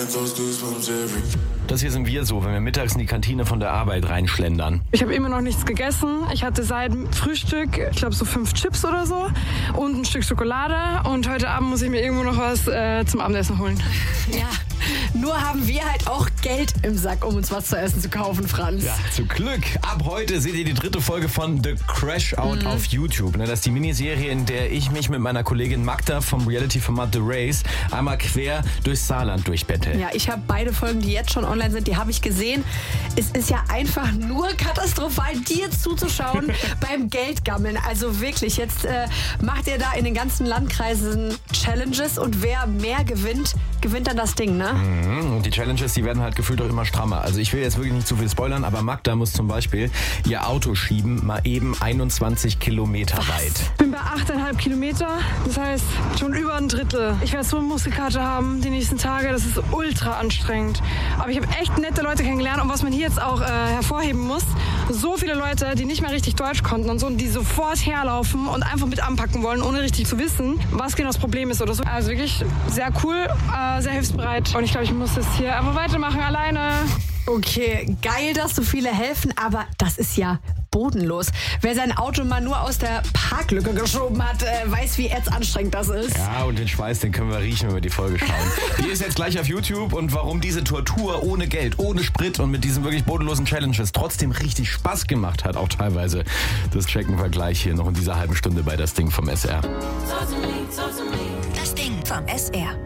Das hier sind wir so, wenn wir mittags in die Kantine von der Arbeit reinschlendern. Ich habe immer noch nichts gegessen. Ich hatte seit Frühstück, ich glaube so 5 Chips oder so und ein Stück Schokolade. Und heute Abend muss ich mir irgendwo noch was zum Abendessen holen. Ja, nur haben wir halt auch Geld im Sack, um uns was zu essen zu kaufen, Franz. Ja, zum Glück. Ab heute seht ihr die 3. Folge von The Crash Out auf YouTube. Das ist die Miniserie, in der ich mich mit meiner Kollegin Magda vom Reality-Format The Race einmal quer durchs Saarland durchbettel. Ja, ich habe beide Folgen, die jetzt schon online sind, die habe ich gesehen. Es ist ja einfach nur katastrophal, dir zuzuschauen beim Geldgammeln. Also wirklich, jetzt macht ihr da in den ganzen Landkreisen Challenges und wer mehr gewinnt, gewinnt dann das Ding, ne? Und die Challenges, die werden halt gefühlt auch immer strammer. Also ich will jetzt wirklich nicht zu viel spoilern, aber Magda muss zum Beispiel ihr Auto schieben, mal eben 21 Kilometer weit. Ich bin bei 8,5 Kilometer, das heißt schon über ein Drittel. Ich werde so eine Muskelkater haben die nächsten Tage, das ist ultra anstrengend. Aber ich habe echt nette Leute kennengelernt und was man hier jetzt auch hervorheben muss, so viele Leute, die nicht mehr richtig Deutsch konnten und so, die sofort herlaufen und einfach mit anpacken wollen, ohne richtig zu wissen, was genau das Problem ist oder so. Also wirklich sehr cool, sehr hilfsbereit und ich glaube, ich muss das hier einfach weitermachen alleine. Okay, geil, dass so viele helfen, aber das ist ja bodenlos. Wer sein Auto mal nur aus der Parklücke geschoben hat, weiß, wie anstrengend das ist. Ja, und den Schweiß, den können wir riechen, wenn wir die Folge schauen. Die ist jetzt gleich auf YouTube und warum diese Tortur ohne Geld, ohne Sprit und mit diesen wirklich bodenlosen Challenges trotzdem richtig Spaß gemacht hat, auch teilweise, das checken wir gleich hier noch in dieser halben Stunde bei Das Ding vom SR. Das Ding vom SR.